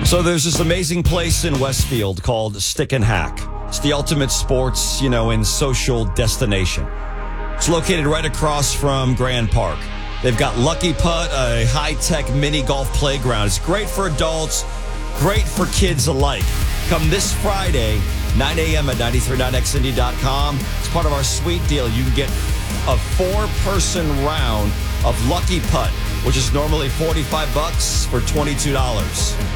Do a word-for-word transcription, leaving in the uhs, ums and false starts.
So there's this amazing place in Westfield called Stick and Hack. It's the ultimate sports, you know, and social destination. It's located right across from Grand Park. They've got Lucky Putt, a high-tech mini golf playground. It's great for adults, great for kids alike. Come this Friday, nine a.m. at ninety-three dot x indy dot com. It's part of our sweet deal. You can get a four-person round of Lucky Putt, which is normally forty-five bucks for twenty-two dollars.